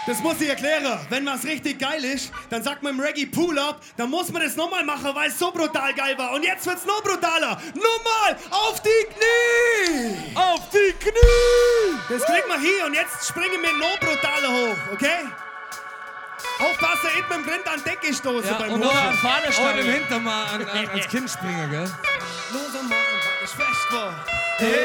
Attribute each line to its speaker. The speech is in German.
Speaker 1: Das muss ich erklären. Wenn was richtig geil ist, dann sagt man im Reggae Pull-Up, dann muss man das nochmal machen, weil es so brutal geil war. Und jetzt wird's noch brutaler. Nochmal auf die Knie!
Speaker 2: Auf die Knie!
Speaker 1: Das kriegen wir hier und jetzt springen wir noch brutaler hoch, okay? Aufpassen, nicht mit dem Grind an die Decke stoßen beim
Speaker 2: und noch an
Speaker 1: Hoch.
Speaker 2: Fahnenstange. Und im Hinter mal ans Kind springen, gell?
Speaker 1: Los am Morgen, weil ich fest war.